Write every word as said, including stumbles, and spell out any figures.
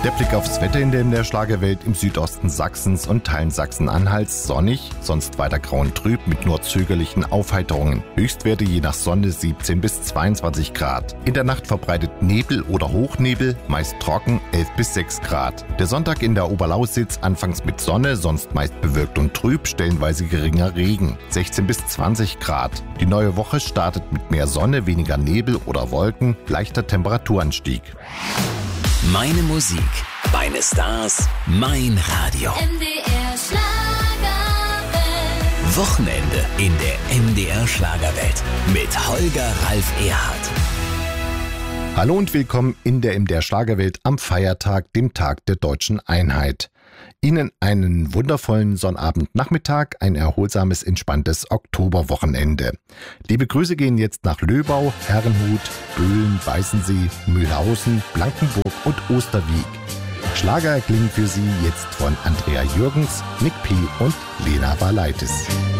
Der Blick aufs Wetter in der, in der Schlagerwelt: im Südosten Sachsens und Teilen Sachsen-Anhalts sonnig, sonst weiter grau und trüb mit nur zögerlichen Aufheiterungen. Höchstwerte je nach Sonne siebzehn bis zweiundzwanzig Grad. In der Nacht verbreitet Nebel oder Hochnebel, meist trocken elf bis sechs Grad. Der Sonntag in der Oberlausitz anfangs mit Sonne, sonst meist bewölkt und trüb, stellenweise geringer Regen, sechzehn bis zwanzig Grad. Die neue Woche startet mit mehr Sonne, weniger Nebel oder Wolken, leichter Temperaturanstieg. Meine Musik, meine Stars, mein Radio. M D R Schlagerwelt. Wochenende in der M D R Schlagerwelt mit Holger Ralf Erhardt. Hallo und willkommen in der M D R Schlagerwelt am Feiertag, dem Tag der deutschen Einheit. Ihnen einen wundervollen Sonnabendnachmittag, ein erholsames, entspanntes Oktoberwochenende. Liebe Grüße gehen jetzt nach Löbau, Herrenhut, Böhlen, Weißensee, Mühlhausen, Blankenburg und Osterwieck. Schlager klingen für Sie jetzt von Andrea Jürgens, Nick P. und Lena Valaitis.